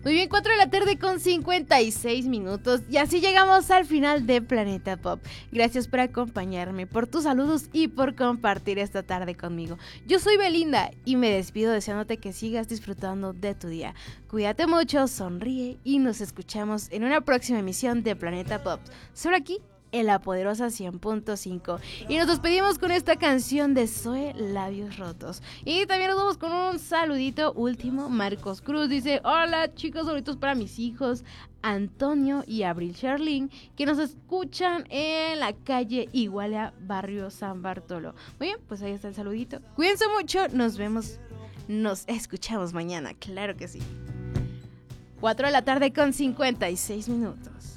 Muy bien, 4 de la tarde con 56 minutos. Y así llegamos al final de Planeta Pop. Gracias por acompañarme, por tus saludos y por compartir esta tarde conmigo. Yo soy Belinda y me despido deseándote que sigas disfrutando de tu día. Cuídate mucho, sonríe y nos escuchamos en una próxima emisión de Planeta Pop. Solo aquí en la poderosa 100.5. Y nos despedimos con esta canción de Zoe, Labios Rotos. Y también nos vamos con un saludito último. Marcos Cruz dice: hola chicos, saluditos para mis hijos Antonio y Abril Sherlin, que nos escuchan en la calle Iguala, barrio San Bartolo. Muy bien, pues ahí está el saludito. Cuídense mucho, nos escuchamos mañana, claro que sí. 4 de la tarde con 56 minutos.